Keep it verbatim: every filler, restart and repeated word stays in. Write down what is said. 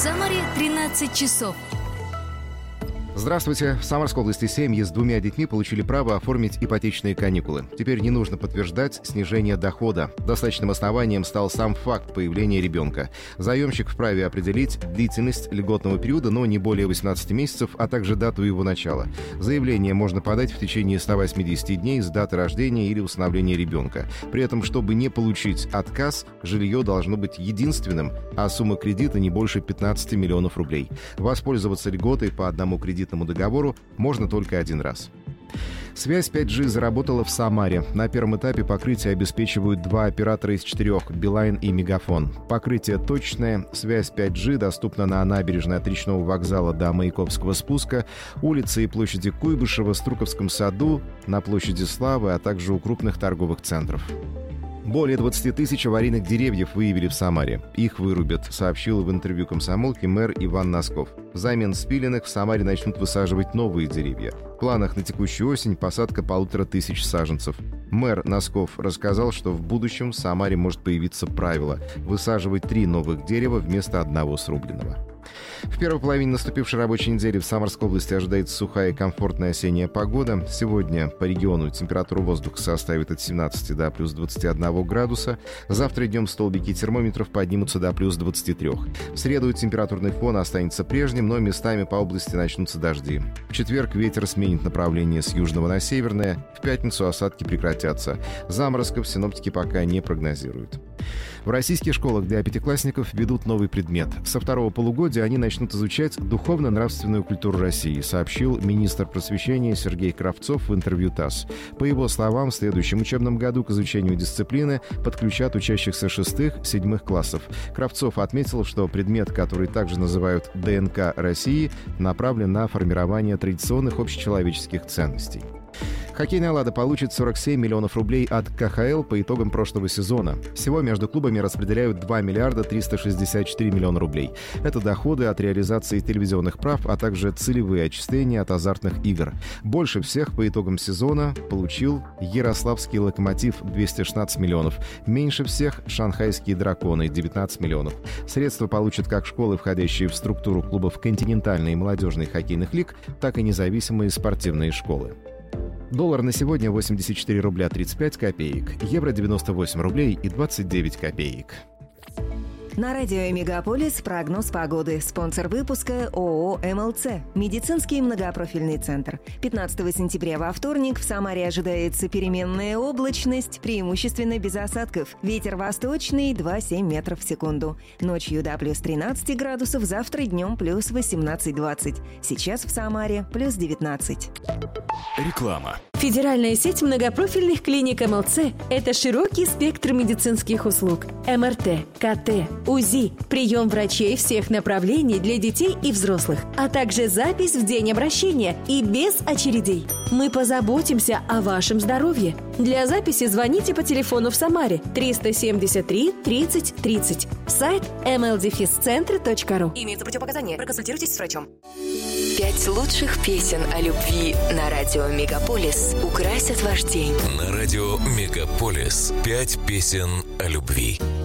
Самаре тринадцать часов. Здравствуйте. В Самарской области семьи с двумя детьми получили право оформить ипотечные каникулы. Теперь не нужно подтверждать снижение дохода. Достаточным основанием стал сам факт появления ребенка. Заемщик вправе определить длительность льготного периода, но не более восемнадцати месяцев, а также дату его начала. Заявление можно подать в течение ста восьмидесяти дней с даты рождения или усыновления ребенка. При этом, чтобы не получить отказ, жилье должно быть единственным, а сумма кредита не больше пятнадцати миллионов рублей. Воспользоваться льготой по одному кредитному договору можно только один раз. Связь пять джи заработала в Самаре. На первом этапе покрытие обеспечивают два оператора из четырех – Билайн и Мегафон. Покрытие точное. Связь пять джи доступна на набережной от речного вокзала до Маяковского спуска, улице и площади Куйбышева, Струковском саду, на площади Славы, а также у крупных торговых центров. Более двадцати тысяч аварийных деревьев выявили в Самаре. Их вырубят, сообщил в интервью «Комсомолке» мэр Иван Носков. Взамен спиленных в Самаре начнут высаживать новые деревья. В планах на текущую осень посадка полутора тысяч саженцев. Мэр Носков рассказал, что в будущем в Самаре может появиться правило – высаживать три новых дерева вместо одного срубленного. В первой половине наступившей рабочей недели в Самарской области ожидается сухая и комфортная осенняя погода. Сегодня по региону температура воздуха составит от семнадцати до плюс двадцати одного градуса. Завтра днем столбики термометров поднимутся до плюс двадцати трёх. В среду температурный фон останется прежним, но местами по области начнутся дожди. В четверг ветер сменит направление с южного на северное. В пятницу осадки прекратятся. Заморозков синоптики пока не прогнозируют. В российских школах для пятиклассников ведут новый предмет. Со второго полугодия они начнут изучать духовно-нравственную культуру России, сообщил министр просвещения Сергей Кравцов в интервью ТАСС. По его словам, в следующем учебном году к изучению дисциплины подключат учащихся шестых, седьмых классов. Кравцов отметил, что предмет, который также называют ДНК России, направлен на формирование традиционных общечеловеческих ценностей. Хоккейная «Лада» получит сорок семь миллионов рублей от ка ха эл по итогам прошлого сезона. Всего между клубами распределяют два миллиарда триста шестьдесят четыре миллиона рублей. Это доходы от реализации телевизионных прав, а также целевые отчисления от азартных игр. Больше всех по итогам сезона получил Ярославский «Локомотив» двести шестнадцать миллионов. Меньше всех шанхайские «Драконы» девятнадцать миллионов. Средства получат как школы, входящие в структуру клубов континентальной и молодежной хоккейных лиг, так и независимые спортивные школы. Доллар на сегодня восемьдесят четыре рубля тридцать пять копеек, евро девяносто восемь рублей и двадцать девять копеек. На радио «Мегаполис» прогноз погоды. Спонсор выпуска ООО эм эл цэ. Медицинский многопрофильный центр. пятнадцатого сентября во вторник в Самаре ожидается переменная облачность, преимущественно без осадков. Ветер восточный два целых семь десятых метров в секунду. Ночью до плюс тринадцати градусов, завтра днем плюс восемнадцать двадцать. Сейчас в Самаре плюс девятнадцать. Реклама. Федеральная сеть многопрофильных клиник эм эл цэ – это широкий спектр медицинских услуг. эм эр тэ, ка тэ, УЗИ, прием врачей всех направлений для детей и взрослых, а также запись в день обращения и без очередей. Мы позаботимся о вашем здоровье. Для записи звоните по телефону в Самаре триста семьдесят три тридцать тридцать. Сайт эм эл дефис центр точка ру. Имеются противопоказания. Проконсультируйтесь с врачом. Пять лучших песен о любви на радио «Мегаполис» украсят ваш день. На радио «Мегаполис» пять песен о любви.